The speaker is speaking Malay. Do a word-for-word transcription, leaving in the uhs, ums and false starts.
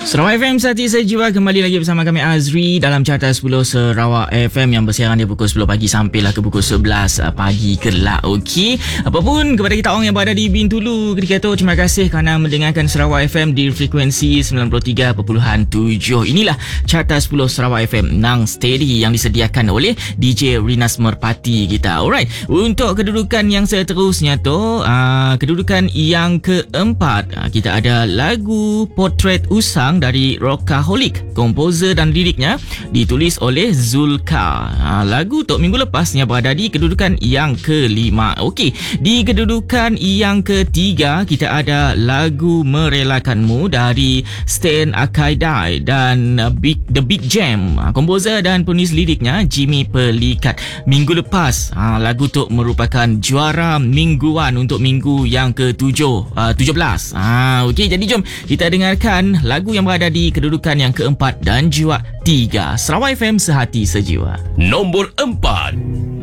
Sarawak F M Sehati Sejiwa kembali lagi bersama kami Azri dalam Carta sepuluh Sarawak F M yang bersiaran dari pukul sepuluh pagi sampailah ke pukul sebelas pagi kelak. Okey, apapun kepada kita orang yang berada di Bintulu ketika itu, terima kasih kerana mendengarkan Sarawak F M di frekuensi sembilan puluh tiga perpuluhan tujuh. Inilah Carta sepuluh Sarawak F M Nang Steady yang disediakan oleh D J Rinas Merpati kita. Alright, untuk kedudukan yang seterusnya tu, uh, kedudukan yang keempat, uh, kita ada lagu Potret Usang dari Rockaholic. Komposer dan liriknya ditulis oleh Zulka. Ha, lagu untuk minggu lepasnya berada di kedudukan yang kelima. Okey, di kedudukan yang ketiga kita ada lagu Merelakanmu dari Stan Akaidai dan Big, The Big Jam. Ha, komposer dan penulis liriknya Jimmy Pelikat. Minggu lepas, ha, lagu tu merupakan juara mingguan untuk minggu yang ketujuh, uh, tujuh belas. Ha, okey, jadi jom kita dengarkan lagu yang berada di kedudukan yang keempat dan juga tiga. Sarawak F M Sehati Sejiwa. Nombor empat.